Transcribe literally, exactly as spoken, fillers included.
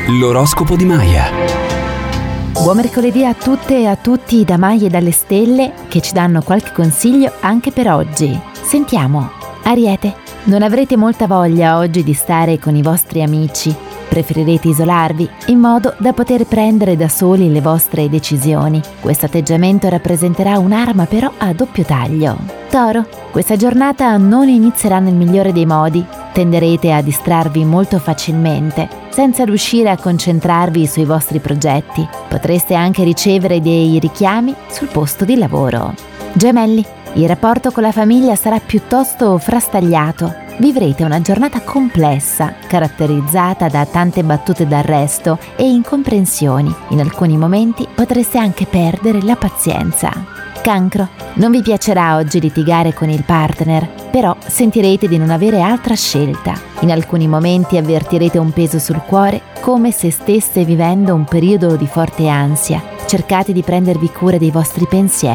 L'oroscopo di Maya. Buon mercoledì a tutte e a tutti da Maya e dalle stelle che ci danno qualche consiglio anche per oggi. Sentiamo. Ariete, non avrete molta voglia oggi di stare con i vostri amici. Preferirete isolarvi in modo da poter prendere da soli le vostre decisioni. Questo atteggiamento rappresenterà un'arma però a doppio taglio. Toro, questa giornata non inizierà nel migliore dei modi. Tenderete a distrarvi molto facilmente, senza riuscire a concentrarvi sui vostri progetti. Potreste anche ricevere dei richiami sul posto di lavoro. Gemelli, il rapporto con la famiglia sarà piuttosto frastagliato. Vivrete una giornata complessa, caratterizzata da tante battute d'arresto e incomprensioni. In alcuni momenti potreste anche perdere la pazienza. Cancro, non vi piacerà oggi litigare con il partner, però sentirete di non avere altra scelta. In alcuni momenti avvertirete un peso sul cuore, come se steste vivendo un periodo di forte ansia. Cercate di prendervi cura dei vostri pensieri.